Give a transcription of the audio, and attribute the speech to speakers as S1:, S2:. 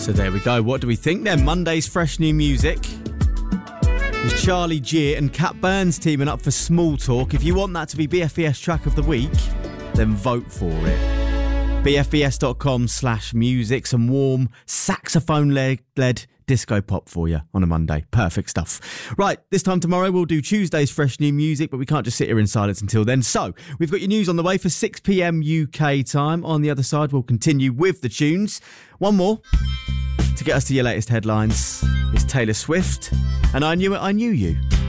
S1: So there we go. What do we think then? Monday's fresh new music. It's Charlie Gear and Cat Burns teaming up for Small Talk. If you want that to be BFES track of the week, then vote for it. BFES.com/music. Some warm saxophone-led disco pop for you on a Monday. Perfect stuff. Right, this time tomorrow we'll do Tuesday's fresh new music, but we can't just sit here in silence until then. So, we've got your news on the way for 6 p.m. UK time. On the other side, we'll continue with the tunes. One more to get us to your latest headlines. It's Taylor Swift, and I Knew It, I Knew You.